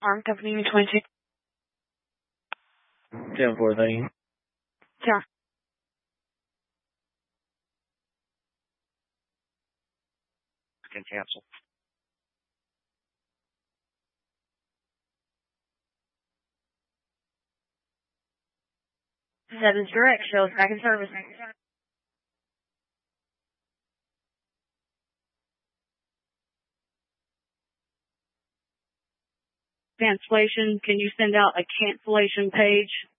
Farm Company 22. 10-4, Sure. Can cancel. That is direct. Shows back in service. Cancellation. Can you send out a cancellation page